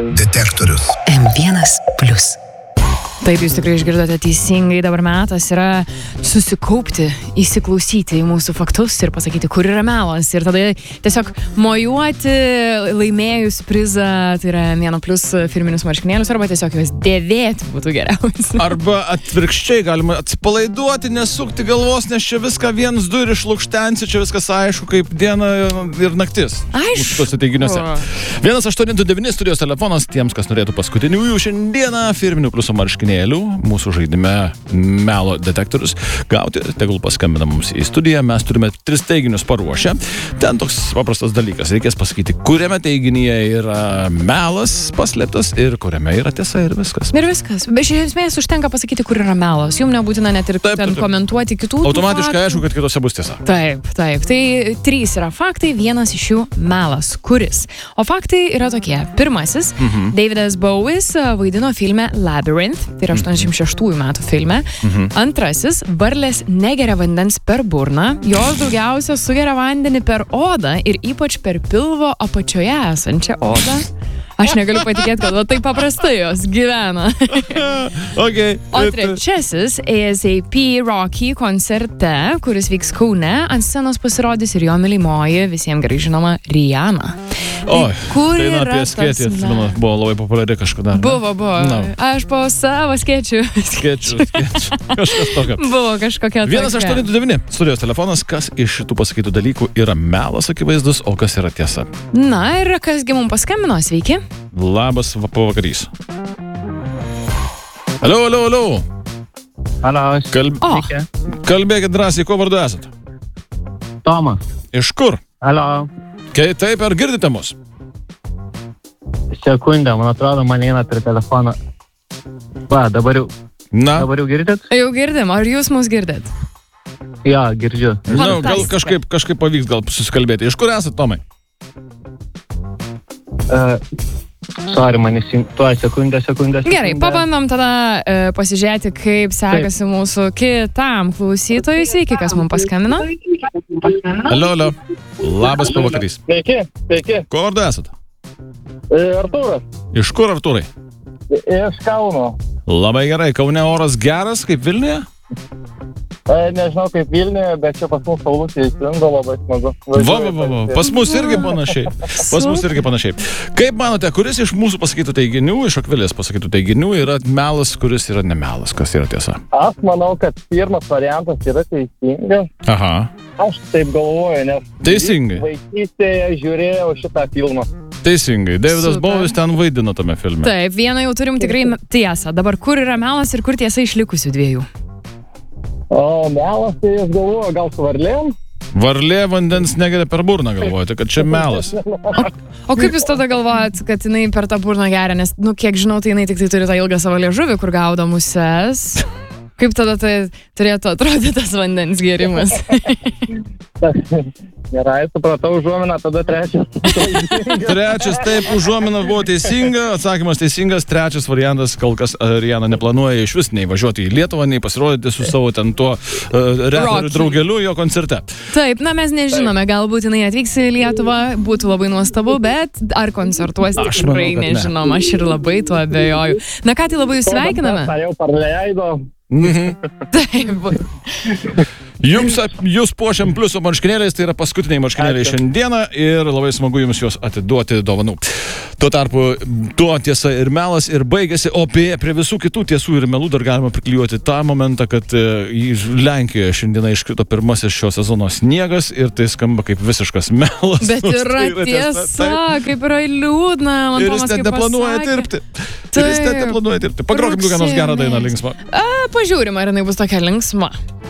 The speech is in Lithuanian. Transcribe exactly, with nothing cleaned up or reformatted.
Detektorius. M vienas plius. Taip, jūs tikrai išgirdote teisingai, dabar metas yra susikaupti, įsiklausyti į mūsų faktus ir pasakyti, kur yra melas. Ir tada tiesiog mojuoti laimėjus prizą, tai yra vieno plus firminius marškinėlius, arba tiesiog juos dėvėti būtų geriausia. Arba atvirkščiai, galima atsipalaiduoti, nesukti galvos, nes čia viską viens, du ir išlukštensi, čia viskas aišku, kaip diena ir naktis. Aišku. Mūsų teiginiuose. vienas aštuoni du devyni studijos telefonas tiems, kas norėtų paskutiniųjų šiandieną firminių pliusų marškinėlių. Mūsų žaidime melo detektorius gauti, tegul paskambina mums į studiją. Mes turime tris teiginius paruošę. Ten toks paprastas dalykas. Reikės pasakyti, kuriame teiginyje yra melas paslėptas ir kuriame yra tiesa ir viskas. Ir viskas. Bet iš esmės užtenka pasakyti, kur yra melas. Jums nebūtina net ir Taip, ten taip, taip. komentuoti kitų. Automatiškai aišku, kad kitose bus tiesa. Taip, taip. Tai trys yra faktai, vienas iš jų melas. Kuris? O faktai yra tokie. Pirmasis. Mhm. Davidas Bowies vaidino filme Labyrinth. Tai yra aštuoniasdešimt šeštųjų metų filme. Mhm. Antrasis, varlės negeria vandens per burną, jos daugiausia sugeria vandenį per odą ir ypač per pilvo apačioje esančią odą. Aš negaliu patikėti, kad va, taip paprastai jos gyvena. Okay. O trečiasis, A S A P Rocky koncerte, kuris vyks Kaune, ant scenos pasirodys ir jo mylimoji, visiems gerai žinoma, Rihanna. Oi, kur tai yra apie tas skėtį, atsimenu, buvo labai populiari kažkada. Ne? Buvo, buvo. No. Aš po savo skėčių. Skėčių, skėčių. Kažkas tokio. Buvo kažkokia tokia. vienas aštuoni du devyni studijos telefonas, kas iš šitų pasakytų dalykų yra melas akivaizdus, o kas yra tiesa. Na ir kasgi mums paskambino, sveiki. Labas pavakarys. Alio, alio, alio. Alio, Kalb... O. Kalbėkit drąsiai, kuo vardu esat? Tomas. Iš kur? Alio. Kai taip, ar girdite mus? Sekundę, man atrodo, man eina per telefoną. Va, dabar jau, Na, dabar jau girdit? Jau girdim, ar jūs mus girdit? Jo, girdžiu. žinau, gal Fantastika. kažkaip, kažkaip pavyks gal susikalbėti. Iš kur esat, Tomai? Uh, sorry, man įsijung... Tuo, sekundę, sekundę. Gerai, sekundę. pabandom tada e, pasižiūrėti, kaip sekasi mūsų kitam klausytojui. Sveiki, kas mums paskambino. Alio, alio. Labas pavakarys. Sveiki, sveiki. Kuo vardu esat? E, Artūras, Iš kur, Artūrai? iš Kauno. Labai gerai. Kaune oras geras, kaip Vilniuje? E, nežinau kaip Vilniuje, bet čia pas mus saulutė įslindo, labai smagu. Va, va, va, va. Pas mus irgi panašiai. Pas mus irgi panašiai. Kaip manote, kuris iš mūsų pasakytų teiginių, iš Akvilės pasakytų teiginių yra melas, kuris yra nemelas, kas yra tiesa? Aš manau, kad pirmas variantas yra teisingas. Aha. Aš taip galvoju, nes Teisingai. vaikystėje žiūrėjau šitą filmą. Teisingai. Davidas Super. Bowies ten vaidino tame filme. Taip, vieną jau turim tikrai tiesą. Dabar kur yra melas ir kur tiesa išlikusių dviejų? O melas, tai aš galvoju, gal su varlėm? Varlė vandens negeria per burną, galvojate, kad čia melas. O kaip jūs tada galvojat, kad jinai per tą burną geria? Nes, nu, kiek žinau, tai jinai tik tai turi tą ilgą savo liežuvį, kur gaudo muses. Kaip tada tai turėtų atrodyti tas vandens gėrimas? Gerai, supratau užuominą, tada trečias. Trečias, taip, užuomina buvo teisinga, atsakymas teisingas, trečias variantas, kol kas uh, Rihanna neplanuoja iš vis nei važiuoti į Lietuvą, nei pasirodyti su savo ten tuo uh, reperiu Rocky. draugeliu jo koncerte. Taip, na mes nežinome, galbūt jinai atvyks į Lietuvą, būtų labai nuostabu, bet ar koncertuos Aš manau, tikrai kad ne. nežinom, aš ir labai tuo abejoju. Na ką, tai labai jūs sveikiname. Tai jau parleido. Mhm. Taip. Jums, jūs puošiam pliuso marškinėliais, tai yra paskutiniai marškinėliai šiandieną ir labai smagu jums juos atiduoti dovanų. Tuo tarpu, tuo tiesa ir melas ir baigėsi, o prie, prie visų kitų tiesų ir melų dar galima priklijuoti tą momentą, kad e, į Lenkijoje šiandieną iškrito pirmasis šio sezono sniegas ir tai skamba kaip visiškas melas. Bet nors yra tai tiesa, taip. kaip yra liūdna. Man Ir Tomas jis net kaip neplanuoja pasakė. dirbti. Ir jis net Taip. neplanuoja dirbti. Pagrokim kokią nors gerą dainą linksmą. A, pažiūrim, ar jinai bus tokia linksma.